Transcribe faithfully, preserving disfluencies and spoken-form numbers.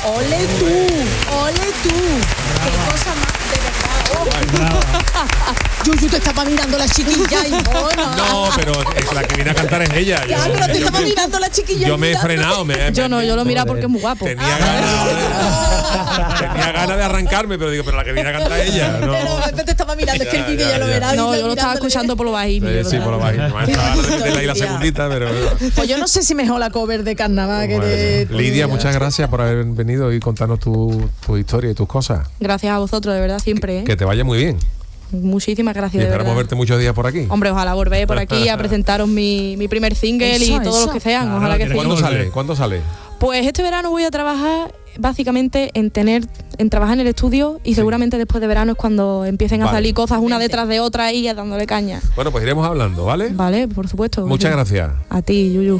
Ole tú, ole tú. Qué cosa más de verdad. Oh. Yuyu te estaba mirando la chiquilla y oh, no. No, pero es la que viene a cantar es ella. Ya, Yo- pero te yo- estaba mirando la chiquilla. Yo me he mirándote. frenado. Me, Yo no, yo lo mira porque es muy guapo. Tenía ganas de, tenía ganas de arrancarme, pero digo, pero la que viene a cantar es ella. No. Pero Pepe te estaba mirando, es que el Ya, vídeo ya, ya lo ya. verás. No, y yo lo estaba mirándole. escuchando por lo bajito. Sí, sí, por lo bajito. Me estaba ganas de meterle ahí la segundita, pero... Pues yo no sé si mejor la cover de carnaval que de... Bueno. Lidia, muchas gracias por haber venido y contarnos tu, tu historia y tus cosas. Gracias a vosotros, de verdad, siempre. ¿eh? Que te vaya muy bien. Muchísimas Y gracias, de esperamos verdad. verte muchos días por aquí. Hombre, ojalá volver por aquí a presentaros mi, mi primer single Eso, y todos eso. los que sean. Claro, Ojalá que tienes sí. ¿Cuándo volver. sale? ¿Cuándo sale? Pues este verano voy a trabajar básicamente en tener, en trabajar en el estudio y seguramente después de verano es cuando empiecen a Vale. salir cosas una Vente. detrás de otra y dándole caña. Bueno, pues iremos hablando, ¿vale? Vale, por supuesto. Muchas gracias. A ti, Yuyu.